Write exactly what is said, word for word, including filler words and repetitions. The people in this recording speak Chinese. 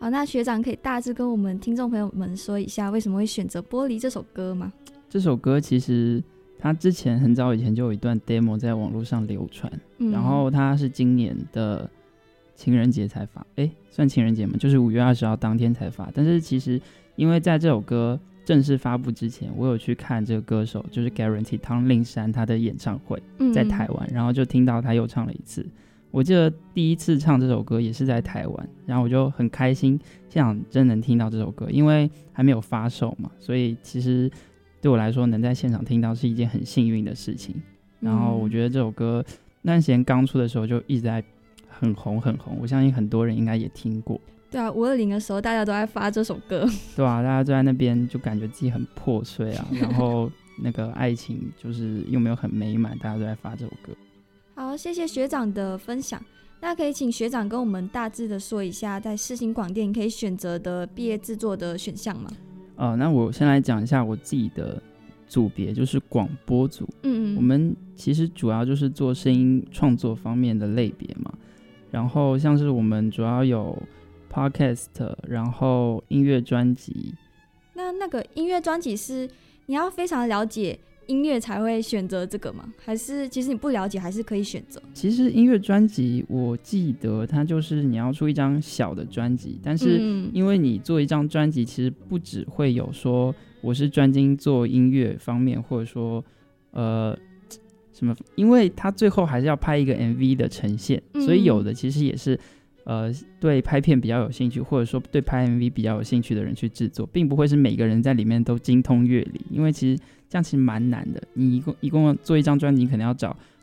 好，那学长可以大致跟我们听众朋友们说一下为什么会选择《玻璃》这首歌吗？ 这首歌其实它之前很早以前就有一段 demo 在网络上流传、嗯、然后它是今年的情人节才发，哎，算情人节吗？就是五月二十号当天才发。但是其实因为在这首歌正式发布之前，我有去看这个歌手就是 Guarantee 汤令山他的演唱会在台湾、嗯、然后就听到他又唱了一次。我记得第一次唱这首歌也是在台湾，然后我就很开心现场真能听到这首歌，因为还没有发售嘛，所以其实对我来说能在现场听到是一件很幸运的事情。然后我觉得这首歌那段时间刚出的时候就一直在很红很红，我相信很多人应该也听过。 对啊，五二零的时候大家都在发这首歌。 对啊，大家都在那边就感觉自己很破碎啊，然后那个爱情就是又没有很美满，大家都在发这首歌。 好，谢谢学长的分享。那可以请学长跟我们大致的说一下在世新广电可以选择的毕业制作的选项吗？ 呃，那我先来讲一下我自己的组别，就是广播组。嗯嗯，我们其实主要就是做声音创作方面的类别嘛，然后像是我们主要有 podcast， 然后音乐专辑。 那那个音乐专辑是你要非常了解音乐才会选择这个吗？还是其实你不了解还是可以选择？ 其实音乐专辑我记得它就是你要出一张小的专辑，但是因为你做一张专辑其实不只会有说我是专精做音乐方面，或者说呃什么，因为它最后还是要拍一个 M V 的呈现、嗯、所以有的其实也是呃对拍片比较有兴趣，或者说对拍 M V 比较有兴趣的人去制作，并不会是每个人在里面都精通乐理，因为其实这样其实蛮难的。你一共一共做一张专辑，你可能要找